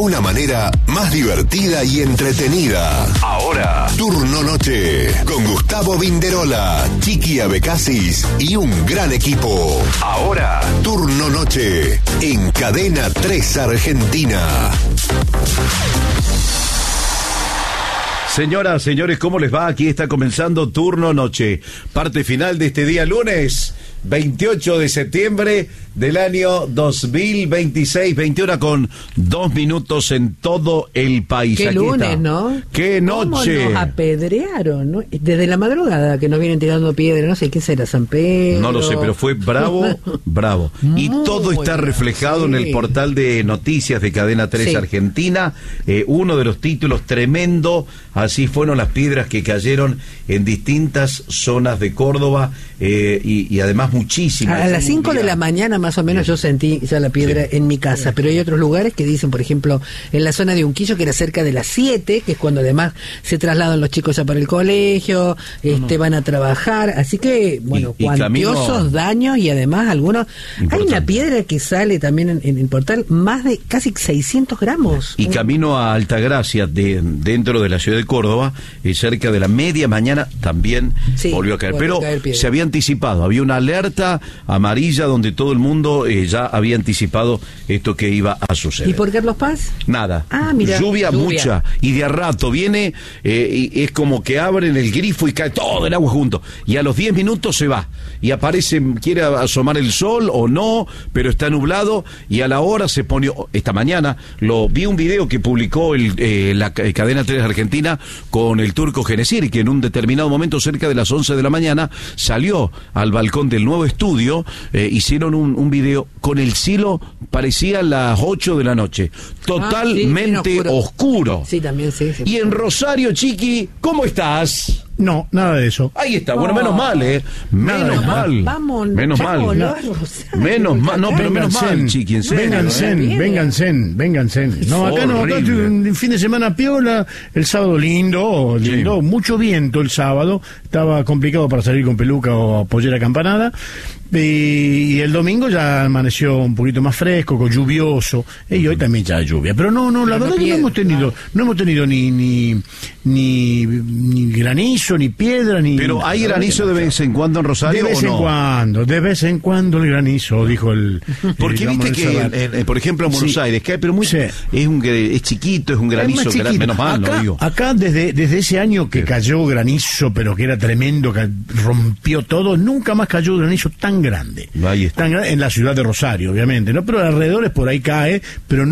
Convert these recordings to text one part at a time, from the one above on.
una manera más divertida y entretenida. Ahora, Turno Noche, con Gustavo Vinderola, Chiqui Abecasis y un gran equipo. Ahora, Turno Noche, en Cadena 3 Argentina. Señoras, señores, ¿cómo les va? Aquí está comenzando Turno Noche, parte final de este día lunes 28 de septiembre del año 2026, 21 con 2 minutos en todo el país. Qué aquí lunes, está. ¿no? Qué noche. ¿Cómo nos apedrearon, ¿no? Desde la madrugada que nos vienen tirando piedra, no sé qué será, San Pedro. No lo sé, pero fue bravo, bravo. Y todo está reflejado en el portal de noticias de Cadena 3 Argentina. Uno de los títulos tremendo, así fueron las piedras que cayeron en distintas zonas de Córdoba y además muchísimas. A las 5 de la mañana más o menos yo sentí ya la piedra en mi casa, pero hay otros lugares que dicen, por ejemplo, en la zona de Unquillo, que era cerca de las 7, que es cuando además se trasladan los chicos ya para el colegio, van a trabajar, así que, bueno, cuantiosos daños y además algunos... Hay una piedra que sale también en el portal, más de casi 600 gramos. Y camino a Altagracia, dentro de la ciudad de Córdoba, cerca de la media mañana, también volvió a caer. Pero se había anticipado, había una alerta amarilla donde todo el mundo ya había anticipado esto que iba a suceder. ¿Y por Carlos Paz? Nada. Mira, lluvia mucha, y de a rato viene, y es como que abren el grifo y cae todo el agua junto, y a los 10 minutos se va, y aparece, quiere asomar el sol o no, pero está nublado, y a la hora se pone, esta mañana, vi un video que publicó la Cadena 3 Argentina con el turco Genesiri, que en un determinado momento, cerca de las 11 de la mañana, salió al balcón del nuevo estudio, hicieron un video con el cielo, parecía las 8 de la noche, totalmente oscuro. Sí, también, sí. Y en Rosario, Chiqui, ¿cómo estás? No, nada de eso. Ahí está, bueno, menos mal, menos mal. Vámonos, menos mal. Menos mal, no, pero menos mal, Chiqui, en serio. Vénganse. No, acá no, acá un fin de semana piola, el sábado lindo, mucho viento el sábado, estaba complicado para salir con peluca o pollera acampanada. Y el domingo ya amaneció un poquito más fresco, con lluvioso, y hoy también ya hay lluvia. Pero no, la verdad que no hemos tenido ni granizo, ni piedra, ni... Pero hay granizo de vez en cuando en Rosario, de vez en cuando el granizo, dijo el... Porque viste que, por ejemplo, en Buenos Aires, cae, pero es chiquito, es un granizo, menos mal, acá, no digo. Acá, desde ese año que cayó granizo, pero que era tremendo, que rompió todo, nunca más cayó granizo tan grande. Ahí está. Tan grande en la ciudad de Rosario, obviamente, ¿no? Pero alrededor por ahí cae, pero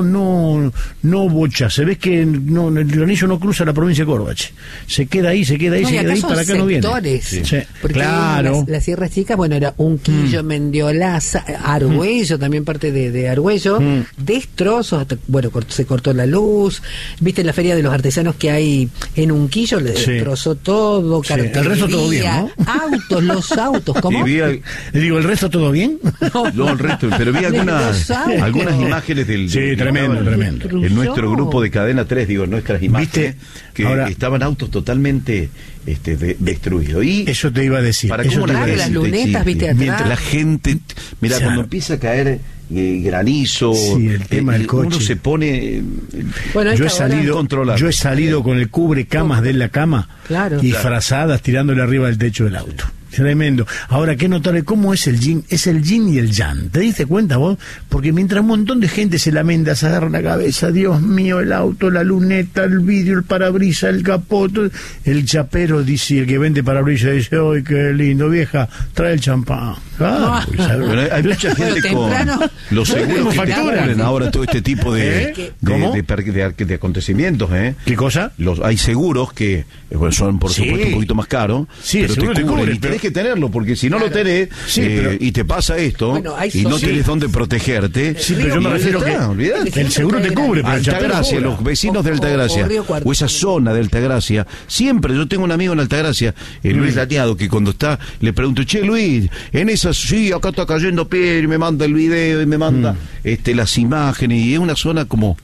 no bocha. Se ve que el granizo no cruza la provincia de Córdoba. Se queda ahí, para acá no viene. Porque claro. La Sierra Chica, bueno, era Unquillo, Mendiolaza, Argüello, también parte de Argüello, destrozos, se cortó la luz, viste la feria de los artesanos que hay en Unquillo, le destrozó todo, cartelería, el resto todo bien, ¿no? los autos, ¿cómo? ¿el resto todo bien? No, el resto, pero vi algunas imágenes del... Sí, tremendo. En nuestro grupo de Cadena 3, nuestras imágenes, que ahora, estaban autos totalmente destruidos. Y eso te iba a decir. Las lunetas, viste, atrás. Mientras la gente... Mira, cuando empieza a caer granizo, el tema del coche, uno se pone... Yo he salido con el cubrecamas de la cama, disfrazadas, tirándole arriba del techo del auto. Tremendo. Ahora, qué notable, ¿cómo es el yin? Es el yin y el yang. ¿Te diste cuenta vos? Porque mientras un montón de gente se lamenta, se agarra la cabeza, Dios mío, el auto, la luneta, el vidrio, el parabrisas, el capoto, el chapero dice, el que vende parabrisas dice, ¡ay, qué lindo, vieja! Trae el champán. Bueno, hay mucha gente con los seguros que te cubren ahora todo este tipo de acontecimientos. ¿Qué cosa? Hay seguros que son, por supuesto, un poquito más caros, pero te cubren y tenés que tenerlo, porque si no lo tenés y te pasa esto y no tenés dónde protegerte. Sí, pero yo me refiero que el seguro te cubre. Pero Altagracia, los vecinos de Altagracia, o esa zona de Altagracia, siempre, yo tengo un amigo en Altagracia, Luis Lateado, que cuando está, le pregunto, che, Luis, en esa, acá está cayendo piedra, y me manda el video y me manda las imágenes, y es una zona como...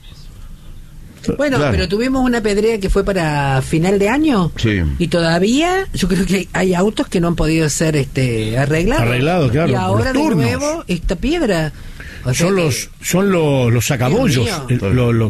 Bueno, pero tuvimos una pedrea que fue para final de año y todavía yo creo que hay autos que no han podido ser arreglados, claro, y ahora de nuevo esta piedra son los sacabollos,